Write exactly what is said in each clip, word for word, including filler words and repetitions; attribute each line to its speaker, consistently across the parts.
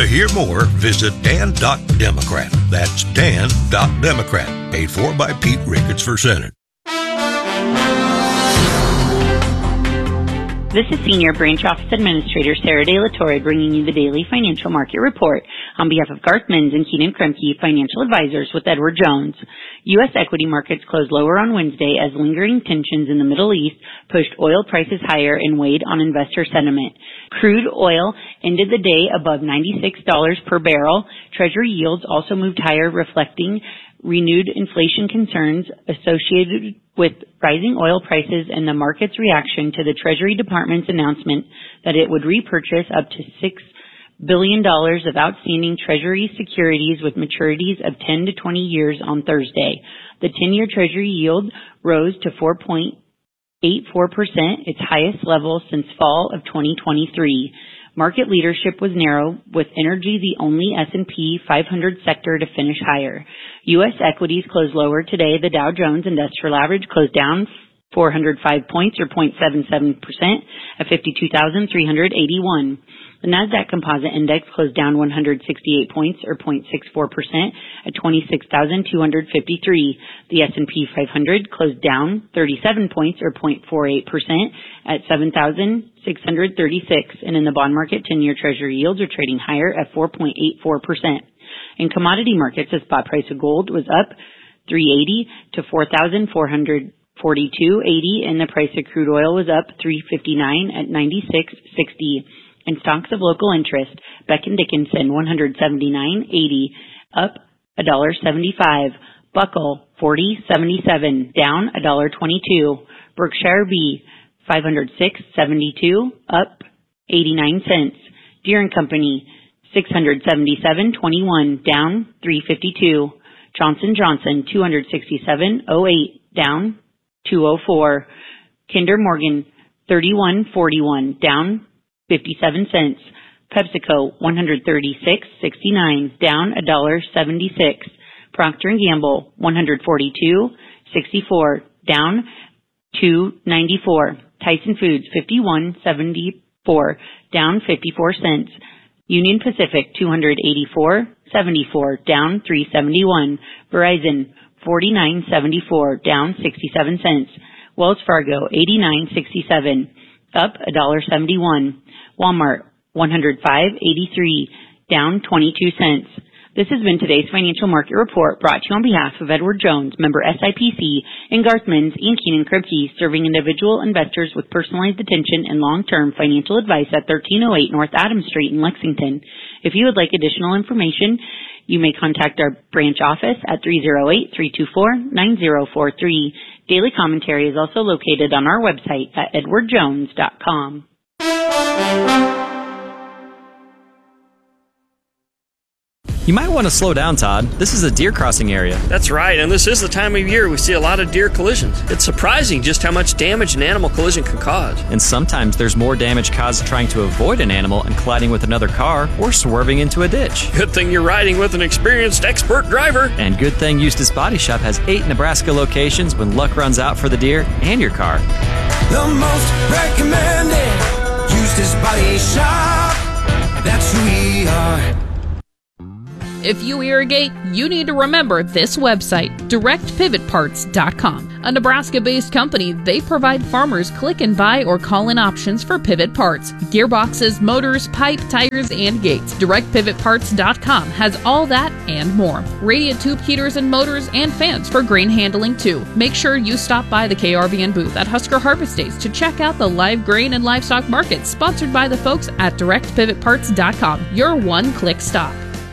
Speaker 1: hear more, visit dan dot democrat. That's dan dot democrat. Paid for by Pete Ricketts for Senate.
Speaker 2: This is Senior Branch Office Administrator Sarah De La Torre bringing you the daily financial market report on behalf of Garth Mins and Keenan Kremke Financial Advisors with Edward Jones. U S equity markets closed lower on Wednesday as lingering tensions in the Middle East pushed oil prices higher and weighed on investor sentiment. Crude oil ended the day above ninety-six dollars per barrel. Treasury yields also moved higher, reflecting renewed inflation concerns associated with rising oil prices and the market's reaction to the Treasury Department's announcement that it would repurchase up to six billion dollars of outstanding Treasury securities with maturities of ten to twenty years on Thursday. The ten-year Treasury yield rose to four point eight four percent, its highest level since fall of twenty twenty-three. Market leadership was narrow, with energy the only S and P five hundred sector to finish higher. U S equities closed lower today. The Dow Jones Industrial Average closed down four hundred five points, or zero point seven seven percent, at fifty-two thousand three hundred eighty-one. The Nasdaq Composite Index closed down one hundred sixty-eight points, or zero point six four percent, at twenty-six thousand two hundred fifty-three. The S and P five hundred closed down thirty-seven points, or zero point four eight percent, at seven thousand six hundred thirty-six. And in the bond market, ten-year Treasury yields are trading higher at four point eight four percent. In commodity markets, the spot price of gold was up three eighty to four thousand four hundred forty-two eighty, and the price of crude oil was up three fifty-nine at ninety-six sixty. And stocks of local interest, Becton Dickinson one hundred seventy-nine eighty, up one dollar seventy-five. Buckle forty seventy-seven, down one dollar twenty-two. Berkshire B five oh six seventy-two, up eighty-nine cents. Deere and Company six hundred seventy-seven twenty-one, down three fifty-two. Johnson Johnson two hundred sixty-seven oh eight, down two oh four. Kinder Morgan thirty-one forty-one, down fifty-seven cents. PepsiCo one hundred thirty-six sixty-nine, down one dollar seventy-six. Procter and Gamble one hundred forty-two sixty-four, down two ninety-four. Tyson Foods fifty-one seventy-four, down fifty-four cents. Union Pacific two hundred eighty-four seventy-four, down three seventy-one. Verizon forty-nine seventy-four, down sixty-seven cents. Wells Fargo eighty-nine sixty-seven, up one dollar seventy-one. Walmart one hundred five eighty-three, down twenty-two cents. This has been today's financial market report brought to you on behalf of Edward Jones, member S I P C, and Garth Mins and Keenan Kremke, serving individual investors with personalized attention and long-term financial advice at thirteen oh eight North Adams Street in Lexington. If you would like additional information, you may contact our branch office at three oh eight, three two four, nine oh four three. Daily commentary is also located on our website at edward jones dot com.
Speaker 3: You might want to slow down, Todd. This is a deer crossing area.
Speaker 4: That's right, and this is the time of year we see a lot of deer collisions. It's surprising just how much damage an animal collision can cause.
Speaker 3: And sometimes there's more damage caused trying to avoid an animal and colliding with another car or swerving into a ditch.
Speaker 4: Good thing you're riding with an experienced expert driver.
Speaker 3: And good thing Eustis Body Shop has eight Nebraska locations when luck runs out for the deer and your car.
Speaker 5: The most recommended Eustis Body Shop. That's who we are.
Speaker 6: If you irrigate, you need to remember this website, direct pivot parts dot com. A Nebraska-based company, they provide farmers click and buy or call-in options for pivot parts, gearboxes, motors, pipe, tires, and gates. direct pivot parts dot com has all that and more. Radiant tube heaters and motors and fans for grain handling too. Make sure you stop by the K R V N booth at Husker Harvest Days to check out the live grain and livestock market sponsored by the folks at direct pivot parts dot com. Your one-click stop.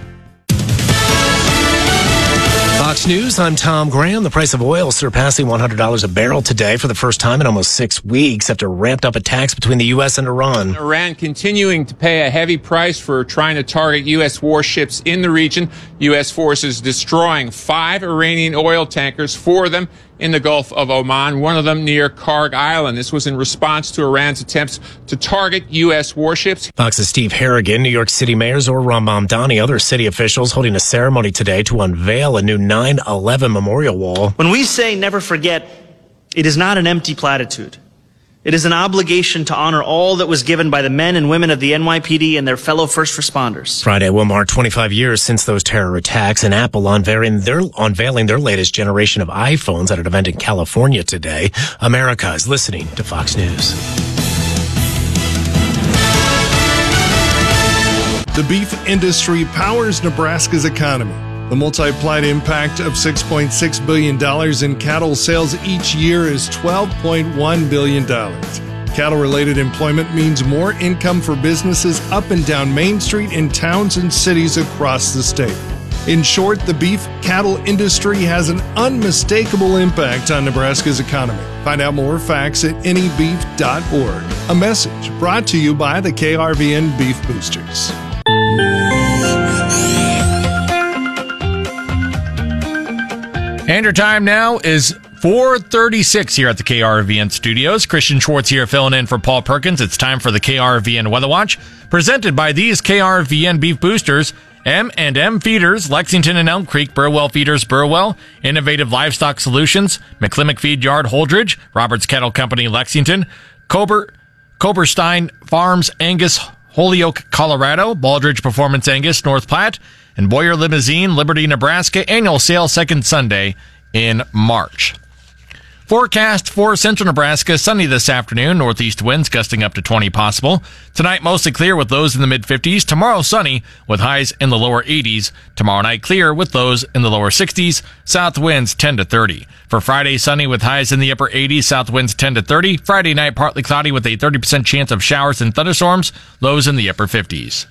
Speaker 7: Fox News, I'm Tom Graham. The price of oil surpassing one hundred dollars a barrel today for the first time in almost six weeks after ramped up attacks between the U S and Iran.
Speaker 8: Iran continuing to pay a heavy price for trying to target U S warships in the region. U S forces destroying five Iranian oil tankers, four of them in the Gulf of Oman, one of them near Karg Island. This was in response to Iran's attempts to target U S warships.
Speaker 7: Fox's Steve Harrigan, New York City Mayor Zohar Mamdani, other city officials holding a ceremony today to unveil a new nine eleven memorial wall.
Speaker 9: When we say never forget, it is not an empty platitude. It is an obligation to honor all that was given by the men and women of the N Y P D and their fellow first responders.
Speaker 7: Friday will mark twenty-five years since those terror attacks, and Apple unveiling their, unveiling their latest generation of iPhones at an event in California today. America is listening to Fox News.
Speaker 10: The beef industry powers Nebraska's economy. The multiplied impact of six point six billion dollars in cattle sales each year is twelve point one billion dollars. Cattle-related employment means more income for businesses up and down Main Street in towns and cities across the state. In short, the beef cattle industry has an unmistakable impact on Nebraska's economy. Find out more facts at any beef dot org. A message brought to you by the K R V N Beef Boosters.
Speaker 11: And your time now is four thirty-six here at the K R V N studios. Christian Schwartz here filling in for Paul Perkins. It's time for the K R V N Weather Watch, presented by these K R V N Beef Boosters, M and M Feeders, Lexington and Elm Creek, Burwell Feeders, Burwell, Innovative Livestock Solutions, McClimick Feed Yard, Holdridge, Roberts Kettle Company, Lexington, Kober, Koberstein Farms, Angus, Holyoke, Colorado, Baldridge Performance Angus, North Platte, and Boyer Limousine, Liberty, Nebraska, annual sale second Sunday in March. Forecast for central Nebraska, sunny this afternoon, northeast winds gusting up to twenty possible. Tonight, mostly clear with lows in the mid-fifties. Tomorrow, sunny with highs in the lower eighties. Tomorrow night, clear with lows in the lower sixties. South winds ten to thirty. For Friday, sunny with highs in the upper eighties. South winds ten to thirty. Friday night, partly cloudy with a thirty percent chance of showers and thunderstorms. Lows in the upper fifties.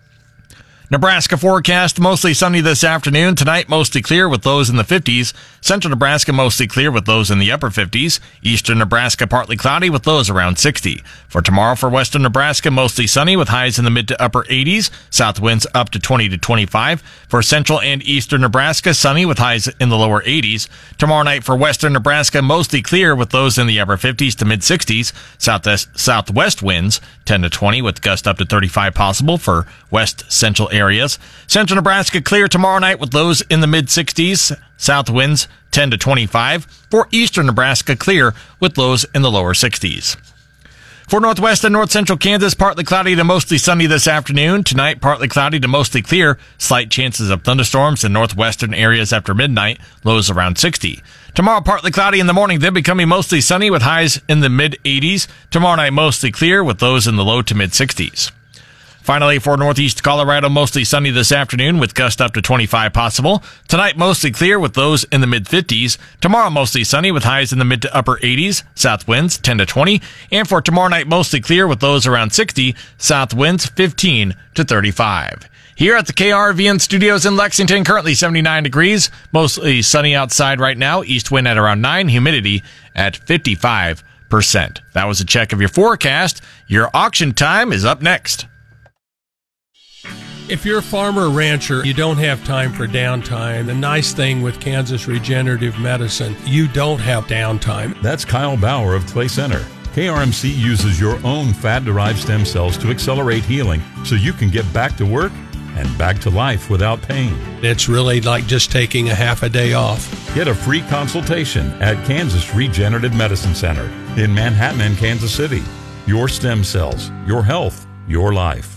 Speaker 11: Nebraska forecast, mostly sunny this afternoon. Tonight, mostly clear with lows in the fifties. Central Nebraska, mostly clear with lows in the upper fifties. Eastern Nebraska, partly cloudy with lows around sixty. For tomorrow, for western Nebraska, mostly sunny with highs in the mid to upper eighties. South winds up to twenty to twenty-five. For central and eastern Nebraska, sunny with highs in the lower eighties. Tomorrow night for western Nebraska, mostly clear with lows in the upper fifties to mid sixties. Southwest, southwest winds ten to twenty with gust up to thirty-five possible for west central areas. Central Nebraska clear tomorrow night with lows in the mid sixties. South winds ten to twenty-five. For eastern Nebraska clear with lows in the lower sixties. For northwest and north central Kansas, partly cloudy to mostly sunny this afternoon. Tonight, partly cloudy to mostly clear. Slight chances of thunderstorms in northwestern areas after midnight. Lows around sixty. Tomorrow, partly cloudy in the morning, then becoming mostly sunny with highs in the mid eighties. Tomorrow night, mostly clear with lows in the low to mid sixties. Finally, for northeast Colorado, mostly sunny this afternoon with gust up to twenty-five possible. Tonight, mostly clear with lows in the mid-fifties. Tomorrow, mostly sunny with highs in the mid to upper eighties. South winds ten to twenty. And for tomorrow night, mostly clear with lows around sixty. South winds fifteen to thirty-five. Here at the K R V N studios in Lexington, currently seventy-nine degrees. Mostly sunny outside right now. East wind at around nine. Humidity at fifty-five percent. That was a check of your forecast. Your auction time is up next.
Speaker 12: If you're a farmer or rancher, you don't have time for downtime. The nice thing with Kansas Regenerative Medicine, you don't have downtime.
Speaker 13: That's Kyle Bauer of Clay Center. K R M C uses your own fat-derived stem cells to accelerate healing so you can get back to work and back to life without pain.
Speaker 12: It's really like just taking a half a day off.
Speaker 13: Get a free consultation at Kansas Regenerative Medicine Center in Manhattan and Kansas City. Your stem cells, your health, your life.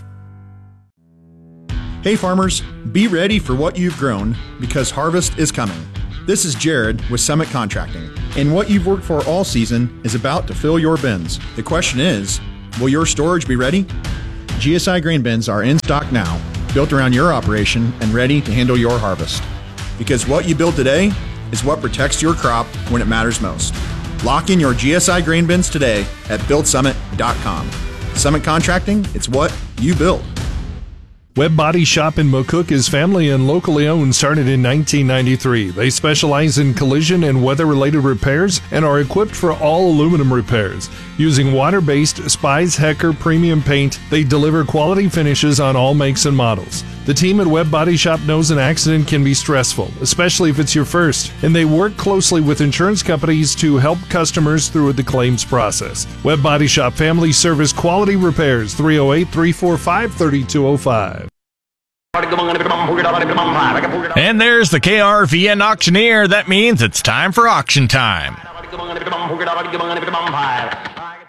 Speaker 14: Hey farmers, be ready for what you've grown because harvest is coming. This is Jared with Summit Contracting, and what you've worked for all season is about to fill your bins. The question is, will your storage be ready? G S I grain bins are in stock now, built around your operation and ready to handle your harvest. Because what you build today is what protects your crop when it matters most. Lock in your G S I grain bins today at build summit dot com. Summit Contracting, it's what you build.
Speaker 10: Webb Body Shop in McCook is family and locally owned, started in nineteen ninety-three. They specialize in collision and weather-related repairs and are equipped for all aluminum repairs. Using water-based Spies Hecker premium paint, they deliver quality finishes on all makes and models. The team at Webb Body Shop knows an accident can be stressful, especially if it's your first, and they work closely with insurance companies to help customers through the claims process. Webb Body Shop Family Service Quality Repairs, three oh eight, three four five, three two oh five.
Speaker 11: And there's the K R V N auctioneer. That means it's time for auction time.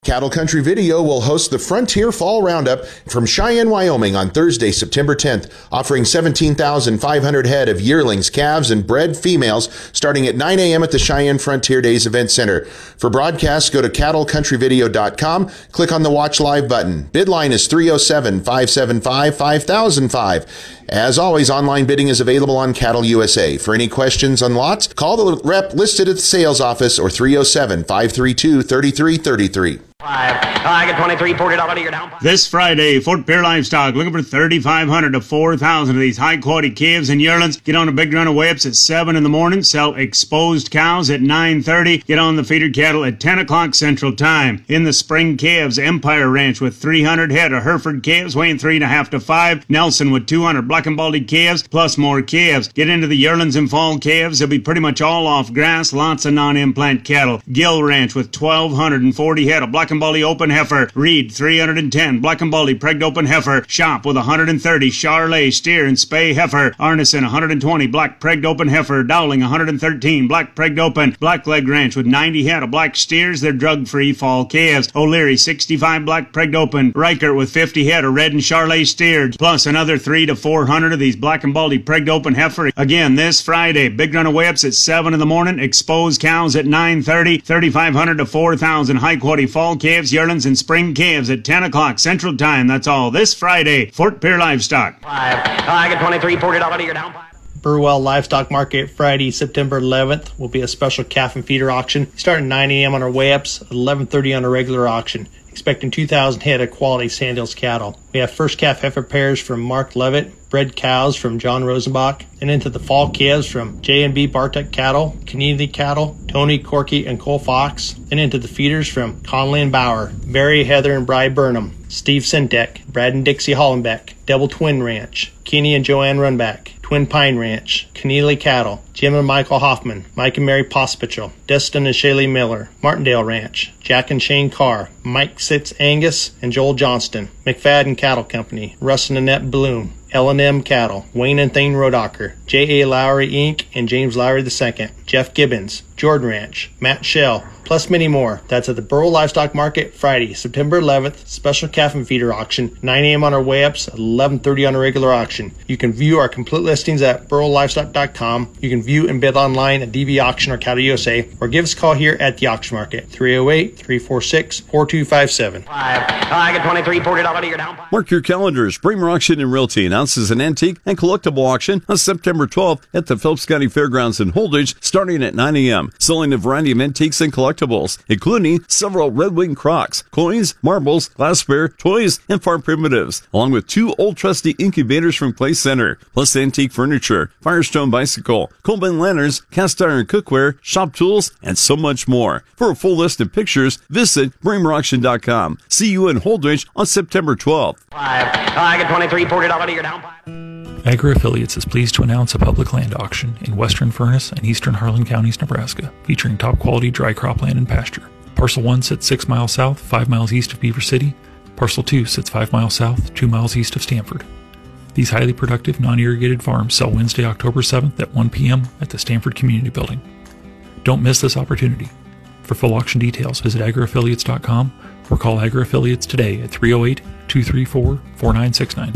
Speaker 15: Cattle Country Video will host the Frontier Fall Roundup from Cheyenne, Wyoming on Thursday, September tenth, offering seventeen thousand five hundred head of yearlings, calves, and bred females starting at nine a.m. at the Cheyenne Frontier Days Event Center. For broadcasts, go to cattle country video dot com, click on the Watch Live button. Bid line is three oh seven, five seven five, five thousand five. As always, online bidding is available on Cattle U S A. For any questions on lots, call the rep listed at the sales office or three oh seven, five three two, three three three three.
Speaker 16: Five. I get twenty-three, forty dollars, you're down.
Speaker 17: This Friday, Fort Pierre Livestock looking for thirty-five hundred to four thousand of these high-quality calves and yearlings. Get on a big run of weigh-ups at seven in the morning. Sell exposed cows at nine thirty. Get on the feeder cattle at ten o'clock Central Time. In the spring calves, Empire Ranch with three hundred head of Hereford calves weighing three and a half to five. Nelson with two hundred black and baldy calves plus more calves. Get into the yearlings and fall calves. They'll be pretty much all off grass. Lots of non-implant cattle. Gill Ranch with twelve forty head of black and baldy open heifer. Reed three hundred ten black and baldy pregged open heifer. Shop with one hundred thirty Charlet steer and spay heifer. Arneson one hundred twenty black pregged open heifer. Dowling one hundred thirteen black pregged open. Blackleg Ranch with ninety head of black steers. They're drug-free fall calves. O'Leary sixty-five black pregged open. Riker with fifty head of red and Charlet steered, plus another three to four hundred of these black and baldy pregged open heifer. Again this Friday, big run of weigh-ups at seven in the morning. Exposed cows at nine thirty. thirty-five hundred to four thousand high quality fall calves, yearlings, and spring calves at ten o'clock Central Time. That's all this Friday. Fort Pierre Livestock.
Speaker 16: Five. I get twenty-three, forty dollars, you're down.
Speaker 18: Burwell Livestock Market Friday, September eleventh will be a special calf and feeder auction. Starting at nine a.m. on our weigh-ups, eleven thirty on a regular auction. Expecting two thousand head of quality Sandhills cattle. We have first calf heifer pairs from Mark Levitt, bred cows from John Rosenbach, and into the fall calves from J and B Bartek Cattle, Community Cattle, Tony Corky and Cole Fox, and into the feeders from Conley and Bauer, Barry, Heather, and Bri Burnham, Steve Sintek, Brad and Dixie Hollenbeck, Double Twin Ranch, Kenny and Joanne Runback, Twin Pine Ranch, Keneally Cattle, Jim and Michael Hoffman, Mike and Mary Pospichel, Destin and Shaylee Miller, Martindale Ranch, Jack and Shane Carr, Mike Sitz Angus and Joel Johnston, McFadden Cattle Company, Russ and Annette Bloom, L and M Cattle, Wayne and Thane Rodacker, J A Lowry Incorporated and James Lowry the Second, Jeff Gibbons, Jordan Ranch, Matt Shell, plus many more. That's at the Burwell Livestock Market Friday, September eleventh, special calf and feeder auction, nine a.m. on our weigh-ups, eleven thirty on a regular auction. You can view our complete listings at burwell livestock dot com. You can view and bid online at D V Auction or Cattle U S A, or give us a call here at the auction market, three oh eight, three four six, four two five seven.
Speaker 16: Five. I get twenty-three, forty dollars, you're down.
Speaker 19: Mark your calendars. Bramer Auction and Realty announces an antique and collectible auction on September twelfth at the Phillips County Fairgrounds in Holdridge, starting at nine a.m., selling a variety of antiques and collectibles, including several Red Wing Crocs, coins, marbles, glassware, toys, and farm primitives, along with two old trusty incubators from Clay Center, plus antique furniture, Firestone bicycle, Coleman lanterns, cast iron cookware, shop tools, and so much more. For a full list of pictures, visit bramer auction dot com. See you in Holdridge on September twelfth.
Speaker 16: Five. I get twenty-three, forty dollars, you're down.
Speaker 20: Agri Affiliates is pleased to announce a public land auction in western Furnace and eastern Harlan counties, Nebraska, featuring top quality dry cropland and pasture. Parcel one sits six miles south, five miles east of Beaver City. Parcel two sits five miles south, two miles east of Stanford. These highly productive, non-irrigated farms sell Wednesday, October seventh at one p.m. at the Stanford Community Building. Don't miss this opportunity. For full auction details, visit agri affiliates dot com or call Agri Affiliates today at three oh eight, two three four, four nine six nine.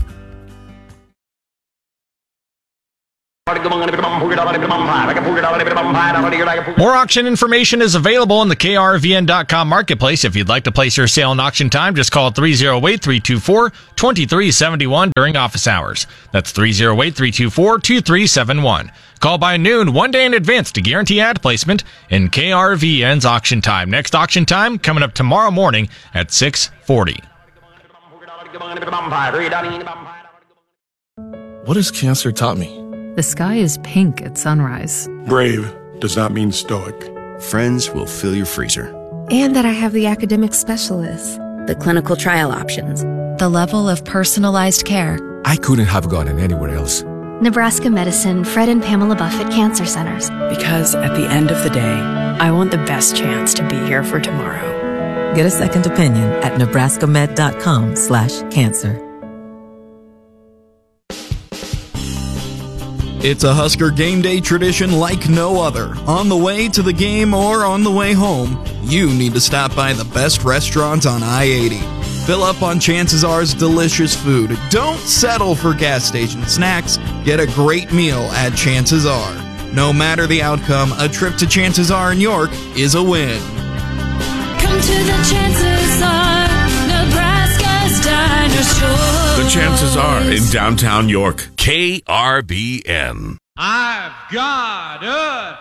Speaker 11: More auction information is available in the K R V N dot com marketplace. If you'd like to place your sale in auction time, just call three oh eight, three two four, two three seven one during office hours. That's three oh eight, three two four, two three seven one. Call by noon one day in advance to guarantee ad placement in K R V N's auction time. Next auction time coming up tomorrow morning at six forty.
Speaker 21: What has cancer taught me?
Speaker 22: The sky is pink at sunrise.
Speaker 23: Brave does not mean stoic.
Speaker 24: Friends will fill your freezer.
Speaker 25: And that I have the academic specialists.
Speaker 26: The clinical trial options.
Speaker 25: The level of personalized care.
Speaker 21: I couldn't have gotten anywhere else.
Speaker 25: Nebraska Medicine, Fred and Pamela Buffett Cancer Centers.
Speaker 27: Because at the end of the day, I want the best chance to be here for tomorrow.
Speaker 28: Get a second opinion at nebraska med dot com slash cancer.
Speaker 1: It's a Husker game day tradition like no other. On the way to the game or on the way home, you need to stop by the best restaurant on I eighty. Fill up on Chances R's delicious food. Don't settle for gas station snacks. Get a great meal at Chances R. No matter the outcome, a trip to Chances R in York is a win.
Speaker 2: Come to the Chances R, Nebraska's Dinosaur.
Speaker 3: The Chances R in downtown York. K R B N.
Speaker 4: I've got a